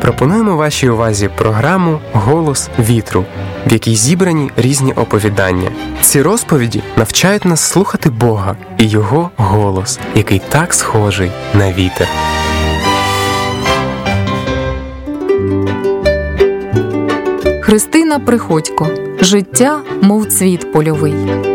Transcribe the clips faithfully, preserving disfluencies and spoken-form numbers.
Пропонуємо вашій увазі програму «Голос вітру», в якій зібрані різні оповідання. Ці розповіді навчають нас слухати Бога і Його голос, який так схожий на вітер. Христина Приходько. Життя, мов цвіт польовий.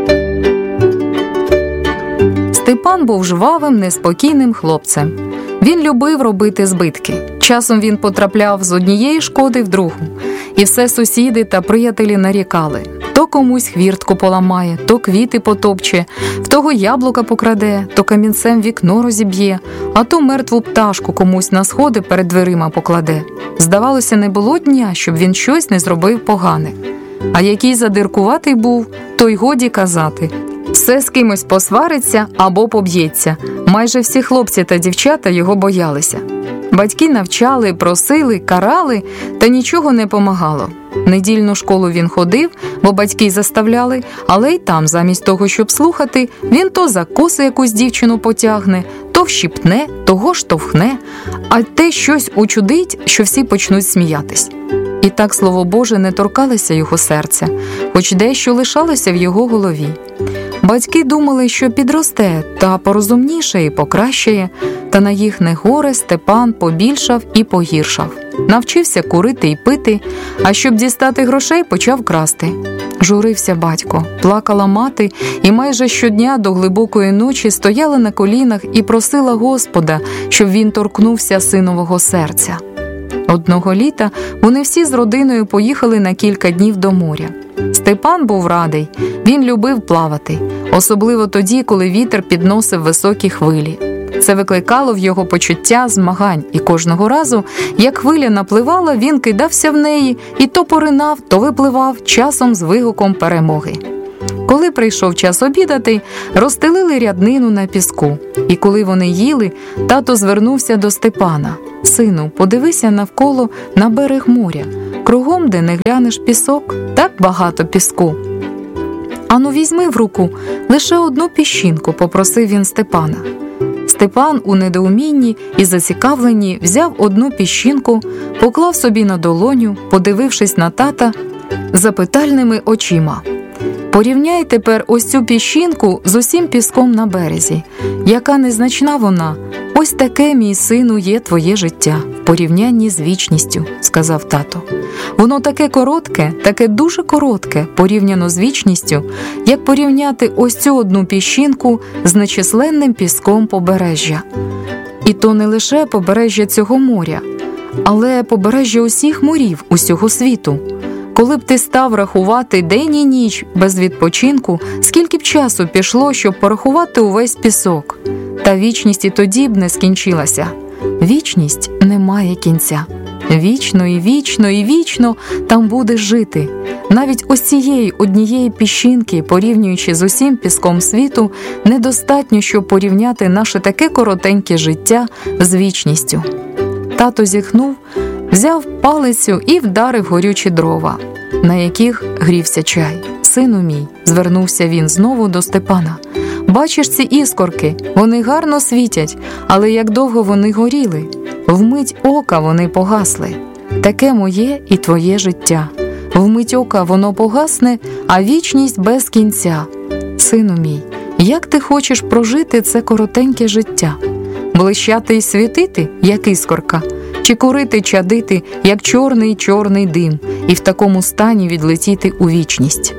Степан був жвавим, неспокійним хлопцем. Він любив робити збитки. Часом він потрапляв з однієї шкоди в другу. І все сусіди та приятелі нарікали. То комусь хвіртку поламає, то квіти потопче, в того яблука покраде, то камінцем вікно розіб'є, а то мертву пташку комусь на сходи перед дверима покладе. Здавалося, не було дня, щоб він щось не зробив погане. А який задиркуватий був, то й годі казати. Все з кимось посвариться або поб'ється. Майже всі хлопці та дівчата його боялися. Батьки навчали, просили, карали, та нічого не помагало. В недільну школу він ходив, бо батьки заставляли, але й там, замість того, щоб слухати, він то за коси якусь дівчину потягне, то вщипне, того штовхне, а те щось учудить, що всі почнуть сміятись. І так, слово Боже, не торкалося його серця, хоч дещо лишалося в його голові. Батьки думали, що підросте та порозумніше і покращає, та на їхнє горе Степан побільшав і погіршав. Навчився курити і пити, а щоб дістати грошей, почав красти. Журився батько, плакала мати і майже щодня до глибокої ночі стояла на колінах і просила Господа, щоб він торкнувся синового серця. Одного літа вони всі з родиною поїхали на кілька днів до моря. Степан був радий, він любив плавати, особливо тоді, коли вітер підносив високі хвилі. Це викликало в його почуття змагань, і кожного разу, як хвиля напливала, він кидався в неї і то поринав, то випливав, часом з вигуком перемоги. Коли прийшов час обідати, розстелили ряднину на піску. І коли вони їли, тато звернувся до Степана. «Сину, подивися навколо на берег моря. Кругом, де не глянеш, пісок, так багато піску. Ану, візьми в руку лише одну піщинку», – попросив він Степана. Степан у недоумінні і зацікавленні взяв одну піщинку, поклав собі на долоню, подивившись на тата запитальними очима. «Порівняй тепер ось цю піщинку з усім піском на березі. Яка незначна вона. Ось таке, мій сину, є твоє життя в порівнянні з вічністю», – сказав тато. «Воно таке коротке, таке дуже коротке, порівняно з вічністю, як порівняти ось цю одну піщинку з нечисленним піском побережжя. І то не лише побережжя цього моря, але побережжя усіх морів усього світу. Коли б ти став рахувати день і ніч без відпочинку, скільки б часу пішло, щоб порахувати увесь пісок? Та вічність і тоді б не скінчилася. Вічність не має кінця. Вічно і вічно і вічно там будеш жити. Навіть ось цієї однієї піщинки, порівнюючи з усім піском світу, недостатньо, щоб порівняти наше таке коротеньке життя з вічністю». Тато зітхнув, взяв палицю і вдарив горючі дрова, на яких грівся чай. «Сину мій», – звернувся він знову до Степана, – «бачиш ці іскорки? Вони гарно світять, але як довго вони горіли? Вмить ока вони погасли. Таке моє і твоє життя. Вмить ока воно погасне, а вічність без кінця. Сину мій, як ти хочеш прожити це коротеньке життя? Блищати й світити, як іскорка? Чи курити, чадити, як чорний-чорний дим, і в такому стані відлетіти у вічність?»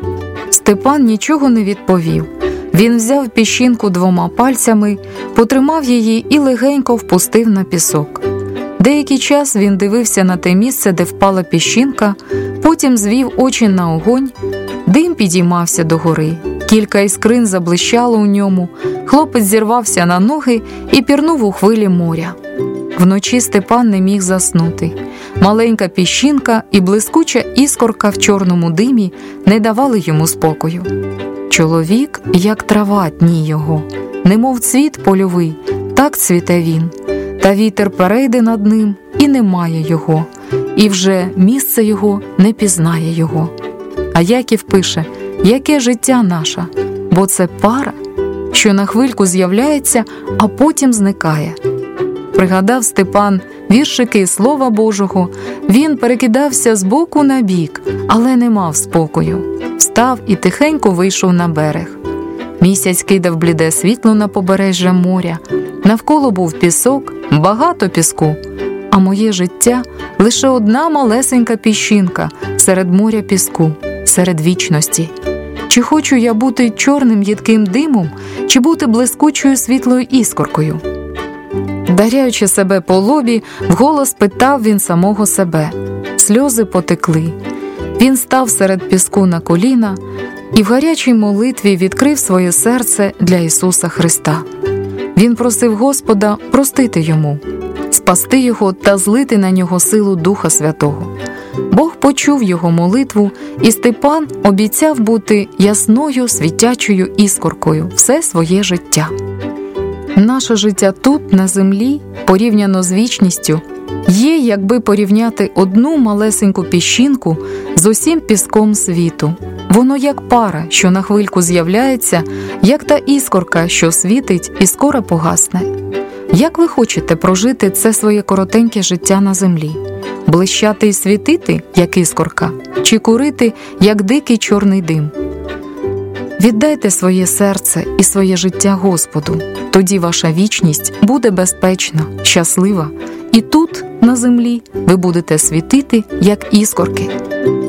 Степан нічого не відповів. Він взяв піщинку двома пальцями, потримав її і легенько впустив на пісок. Деякий час він дивився на те місце, де впала піщинка, потім звів очі на огонь. Дим підіймався догори, кілька іскрин заблищало у ньому, хлопець зірвався на ноги і пірнув у хвилі моря. Вночі Степан не міг заснути. Маленька піщинка і блискуча іскорка в чорному димі не давали йому спокою. Чоловік, як трава, дні його, немов цвіт польовий, так цвіте він. Та вітер перейде над ним, і немає його, і вже місце його не пізнає його. А Яків пише: яке життя наше, бо це пара, що на хвильку з'являється, а потім зникає. пригадав Степан віршики Слова Божого, він перекидався з боку на бік, але не мав спокою. Встав і тихенько вийшов на берег. Місяць кидав бліде світло на побережжя моря. Навколо був пісок, багато піску, а моє життя – лише одна малесенька піщинка серед моря піску, серед вічності. Чи хочу я бути чорним їдким димом, чи бути блискучою світлою іскоркою? Даряючи себе по лобі, вголос питав він самого себе. Сльози потекли. Він став серед піску на коліна і в гарячій молитві відкрив своє серце для Ісуса Христа. Він просив Господа простити йому, спасти його та злити на нього силу Духа Святого. Бог почув його молитву, і Степан обіцяв бути ясною, світячою іскоркою все своє життя. Наше життя тут, на землі, порівняно з вічністю, є, якби порівняти одну малесеньку піщинку з усім піском світу. Воно як пара, що на хвильку з'являється, як та іскорка, що світить і скоро погасне. Як ви хочете прожити це своє коротеньке життя на землі? Блищати і світити, як іскорка, чи курити, як дикий чорний дим? Віддайте своє серце і своє життя Господу, тоді ваша вічність буде безпечна, щаслива, і тут, на землі, ви будете світити, як іскорки.